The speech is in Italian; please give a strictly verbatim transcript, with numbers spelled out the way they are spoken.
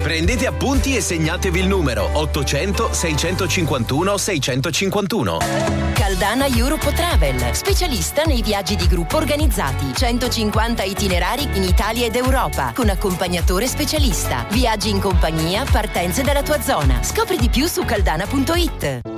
Prendete appunti e segnatevi il numero ottocento seicentocinquantuno seicentocinquantuno. Caldana Europe Travel, specialista nei viaggi di gruppo organizzati. centocinquanta itinerari in Italia ed Europa, con accompagnatore specialista. Viaggi in compagnia, partenze dalla tua zona. Scopri di più su caldana punto it.